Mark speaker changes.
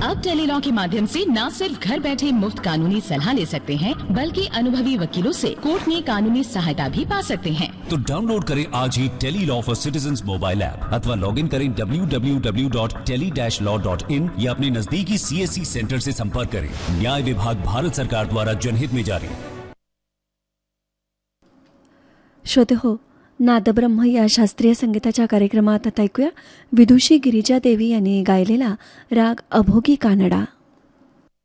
Speaker 1: अब टेलीलॉ के माध्यम से न सिर्फ घर बैठे मुफ्त कानूनी सलाह ले सकते हैं, बल्कि अनुभवी वकीलों से कोर्ट में कानूनी सहायता भी पा सकते हैं।
Speaker 2: तो डाउनलोड करें आज ही Tele-Law for citizens mobile app अथवा लॉग इन करें www.tele-law.in या अपने नजदीकी CSC सेंटर से संपर्क करें। न्याय विभाग भारत सरकार द्वारा जनहित में जारी।
Speaker 3: श्रोते हो, नादब्रह्म या शास्त्रीय संगीताच्या कार्यक्रमात आता ऐकूया विदुषी गिरिजा देवी यांनी गायलेला राग अभोगी कानडा।